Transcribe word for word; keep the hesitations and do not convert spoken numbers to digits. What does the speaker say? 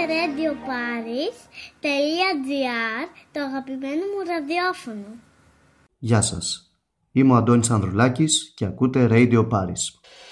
radio paris τελεία gr, το αγαπημένο μου ραδιόφωνο. Γεια σας, είμαι ο Αντώνης Ανδρουλάκης και ακούτε Radio Paris.